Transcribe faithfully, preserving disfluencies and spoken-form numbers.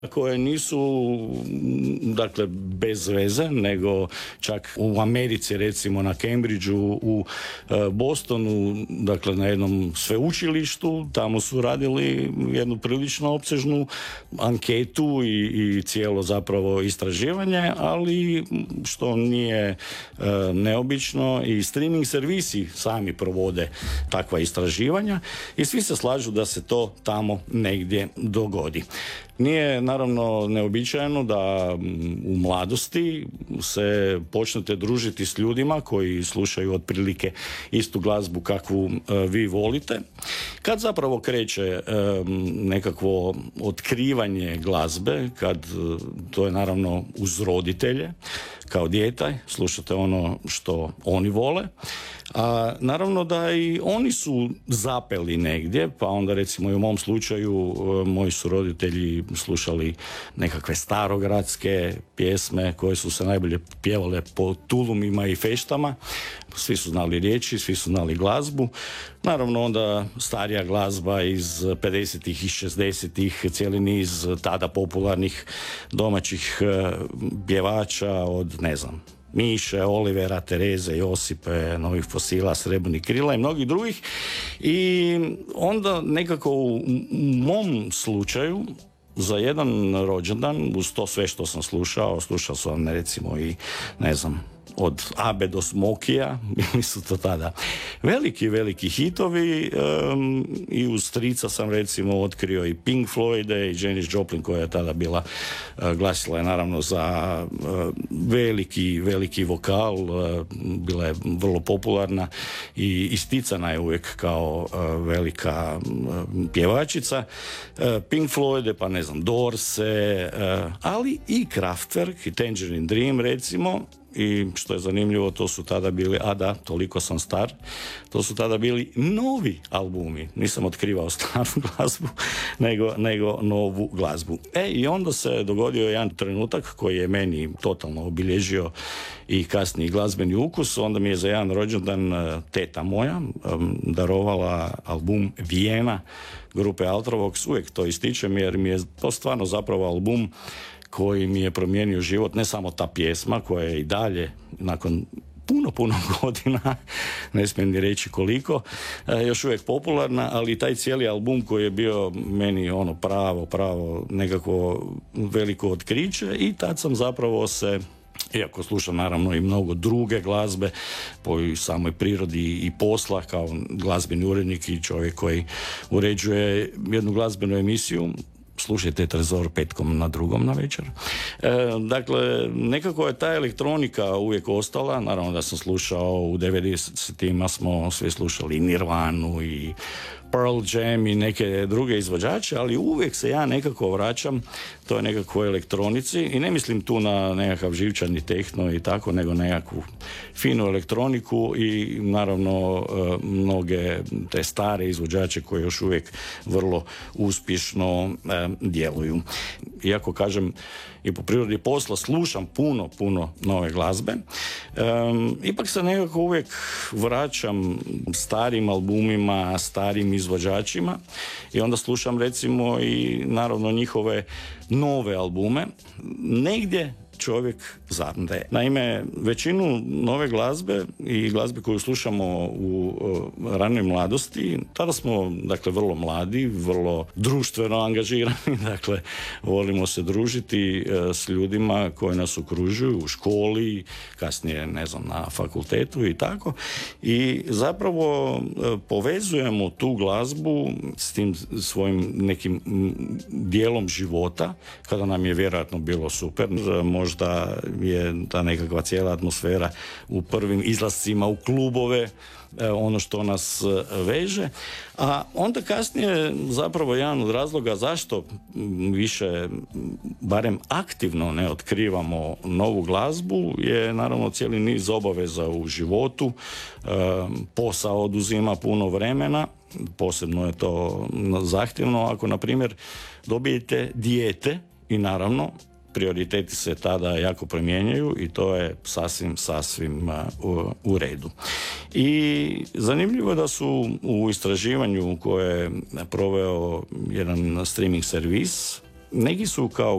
koje nisu, dakle, bez veze, nego čak u Americi, recimo na Cambridgeu, u Bostonu, dakle na jednom sveučilištu, tamo su radili jednu prilično opsežnu anketu i, i cijelo zapravo istraživanje, ali što nije e, neobično, i streaming servisi sami provode takva istraživanja i svi se slažu da se to tamo negdje dogodi. Nije naravno neobičajeno da u mladosti se počnete družiti s ljudima koji slušaju otprilike istu glazbu kakvu e, vi volite. Kad zapravo kreće e, nekakvo otkrivanje glazbe, kad e, to je naravno uz roditelje, kao dijete, slušate ono što oni vole, a naravno da i oni su zapeli negdje, pa onda recimo i u mom slučaju moji su roditelji slušali nekakve starogradske pjesme koje su se najbolje pjevale po tulumima i feštama, svi su znali riječi, svi su znali glazbu. Naravno onda starija glazba iz pedesetih i šezdesetih, cijeli niz tada popularnih domaćih pjevača od, ne znam, Miše, Olivera, Tereze, Josipe, Novih Fosila, Srebrnih krila i mnogih drugih. I onda nekako u mom slučaju za jedan rođendan, uz to sve što sam slušao, slušao sam recimo i, ne znam, od Abe do Smokija, bili su to tada veliki, veliki hitovi, um, i uz strica sam recimo otkrio i Pink Floyde i Janis Joplin, koja je tada bila, uh, glasila je naravno za uh, veliki, veliki vokal, uh, bila je vrlo popularna i isticana je uvijek kao uh, velika uh, pjevačica. Uh, Pink Floyde, pa ne znam, Dorse, uh, ali i Kraftwerk i Tangerine Dream recimo. I što je zanimljivo, to su tada bili, a da, toliko sam star, to su tada bili novi albumi. Nisam otkrivao staru glazbu, nego, nego novu glazbu. E, i onda se dogodio jedan trenutak koji je meni totalno obilježio i kasniji glazbeni ukus. Onda mi je za jedan rođendan teta moja um, darovala album Vijena grupe Ultravox. Uvijek to ističem jer mi je to stvarno zapravo album koji mi je promijenio život, ne samo ta pjesma koja je i dalje nakon puno, puno godina, ne smijem ni reći koliko, još uvijek popularna, ali taj cijeli album koji je bio meni ono pravo, pravo nekako veliko otkriće, i tad sam zapravo se, iako slušam naravno i mnogo druge glazbe po samoj prirodi i posla kao glazbeni urednik i čovjek koji uređuje jednu glazbenu emisiju, slušajte Trezor petkom na drugom na večer. E, dakle, nekako je ta elektronika uvijek ostala. Naravno da sam slušao u devedesetima, smo svi slušali Nirvanu i Pearl Jam i neke druge izvođače, ali uvijek se ja nekako vraćam toj nekakvoj elektronici, i ne mislim tu na nekakav živčani tehno i tako, nego nekakvu finu elektroniku i naravno mnoge te stare izvođače koji još uvijek vrlo uspješno djeluju. Iako kažem, i po prirodi posla slušam puno, puno nove glazbe, um, ipak se nekako uvijek vraćam starim albumima, starim izvođačima, i onda slušam recimo i naravno njihove nove albume. Negdje čovjek zamre. Naime, većinu nove glazbe i glazbe koju slušamo u uh, ranoj mladosti, tada smo, dakle, vrlo mladi, vrlo društveno angažirani, dakle, volimo se družiti uh, s ljudima koji nas okružuju u školi, kasnije, ne znam, na fakultetu i tako. I zapravo uh, povezujemo tu glazbu s tim svojim nekim dijelom života, kada nam je vjerojatno bilo super, možda možda je ta nekakva cijela atmosfera u prvim izlascima u klubove ono što nas veže, a onda kasnije zapravo jedan od razloga zašto više barem aktivno ne otkrivamo novu glazbu je naravno cijeli niz obaveza u životu. Posao oduzima puno vremena, posebno je to zahtjevno ako na primjer dobijete dijete, i naravno prioriteti se tada jako promijenjaju i to je sasvim, sasvim u, u redu. I zanimljivo je da su u istraživanju koje je proveo jedan streaming servis neki su kao